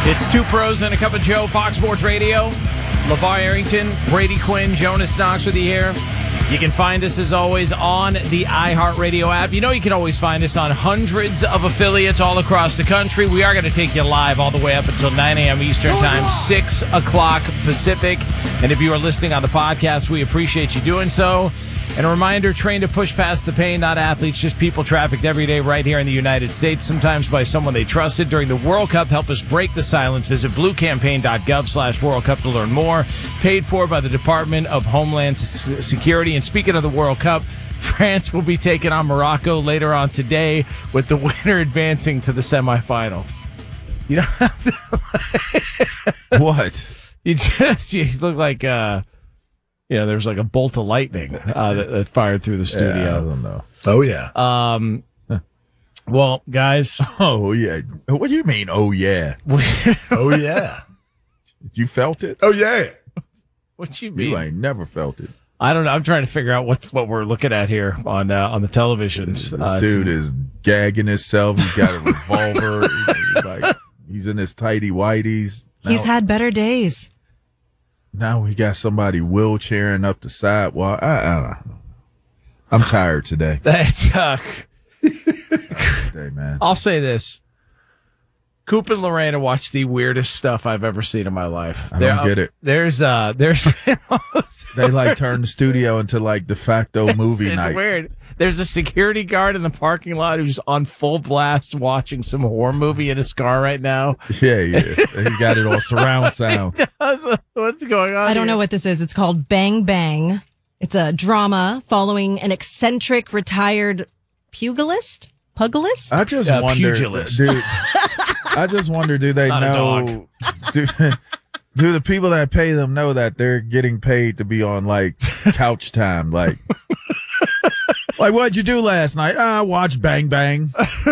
It's Two Pros and a Cup of Joe, Fox Sports Radio. LeVar Arrington, Brady Quinn, Jonas Knox with you here. You can find us, as always, on the iHeartRadio app. You know you can always find us on hundreds of affiliates all across the country. We are going to take you live all the way up until 9 a.m. Eastern Time, 6 o'clock Pacific. And if you are listening on the podcast, we appreciate you doing so. And a reminder, train to push past the pain, not athletes, just people trafficked every day right here in the United States, sometimes by someone they trusted. During the World Cup, help us break the silence. Visit bluecampaign.gov/World Cup to learn more. Paid for by the Department of Homeland Security. And speaking of the World Cup, France will be taking on Morocco later on today, with the winner advancing to the semifinals. You don't have to... What? You look like... there's like a bolt of lightning that fired through the studio. Yeah, I don't know. Oh, yeah. Well, guys. Oh, yeah. What do you mean, oh, yeah? Oh, yeah. You felt it? Oh, yeah. What you mean? You ain't never felt it. I don't know. I'm trying to figure out what we're looking at here on the televisions. This dude is gagging himself. He's got a revolver. He's in his tighty whities. He's had better days. Now we got somebody wheelchairing up the sidewalk. I don't know. I'm tired today. That's Today, man. I'll say this. Coop and Lorena watch the weirdest stuff I've ever seen in my life. I don't get it. There's They like turn the studio into like de facto movie night. It's weird. There's a security guard in the parking lot who's on full blast watching some horror movie in his car right now. Yeah. He got it all surround sound. What's going on? I don't know what this is. It's called Bang Bang. It's a drama following an eccentric retired pugilist. I just wonder, pugilist. dude. I just wonder, do they know? Do the people that pay them know that they're getting paid to be on like couch time? Like what'd you do last night? I watched Bang Bang.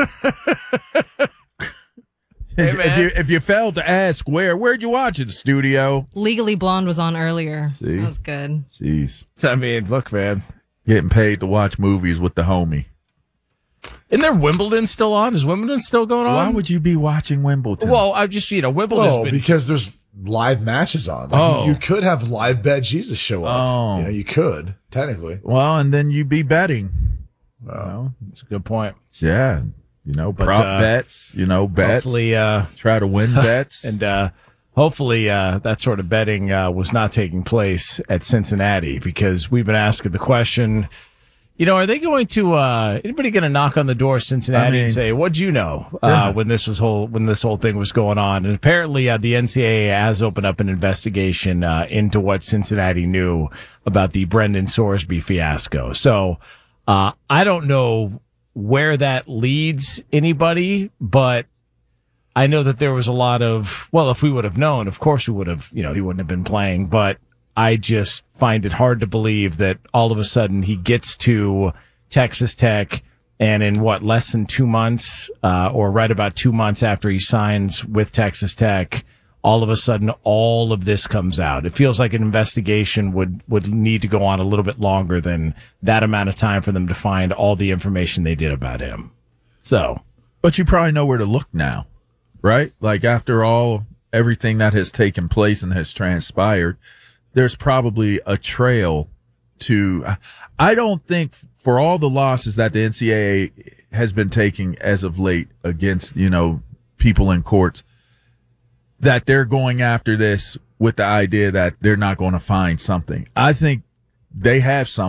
Hey, if you failed to ask where'd you watch it? Studio. Legally Blonde was on earlier. See? That was good. Jeez. I mean, look, man. Getting paid to watch movies with the homie. Isn't there Wimbledon still on? Is Wimbledon still going on? Why would you be watching Wimbledon? Well, I just, Wimbledon's been... because there's live matches on. You could have live Bet Jesus show up. Oh. You could, technically. Well, and then you be betting. That's a good point. Yeah. Prop bets, bets. Hopefully, try to win bets. And hopefully that sort of betting was not taking place at Cincinnati, because we've been asking the question, are they going to, anybody going to knock on the door of Cincinnati and say, what'd you know, when this whole thing was going on? And apparently, the NCAA has opened up an investigation, into what Cincinnati knew about the Brendan Sorsby fiasco. So, I don't know where that leads anybody, but I know that there was a lot of, if we would have known, of course we would have, he wouldn't have been playing, but I just find it hard to believe that all of a sudden he gets to Texas Tech, and in less than 2 months, or right about 2 months after he signs with Texas Tech, all of a sudden all of this comes out. It feels like an investigation would need to go on a little bit longer than that amount of time for them to find all the information they did about him. So, but you probably know where to look now, right? Like after everything that has taken place and has transpired, there's probably a trail to, I don't think for all the losses that the NCAA has been taking as of late against, people in courts, that they're going after this with the idea that they're not going to find something. I think they have something.